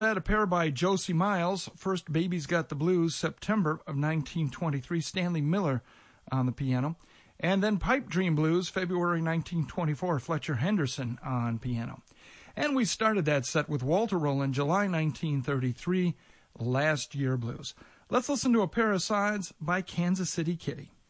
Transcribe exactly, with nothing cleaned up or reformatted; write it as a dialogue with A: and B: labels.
A: that, a pair by Josie Miles, First Baby's Got the Blues, September of nineteen twenty-three, Stanley Miller on the piano. And then Pipe Dream Blues, February nineteen twenty-four, Fletcher Henderson on piano. And we started that set with Walter Rowland, July nineteen thirty-three, Last Year Blues. Let's listen to a pair of sides by Kansas City Kitty.